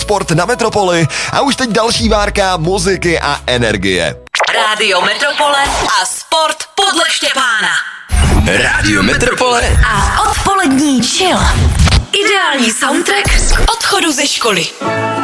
Sport na Metropoli a už teď další várka muziky a energie. Rádio Metropole a sport podle Štěpána. Rádio Metropole A odpolední chill. Ideální soundtrack k odchodu ze školy.